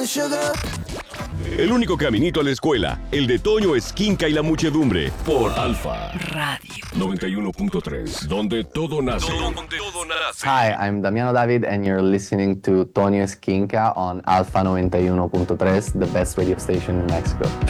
El único caminito a la escuela, el de Toño Esquinca y la muchedumbre, por Alfa Radio 91.3, donde todo nace. Hi, I'm Damiano David, and you're listening to Tonio Esquinca on Alpha 91.3, the best radio station in Mexico.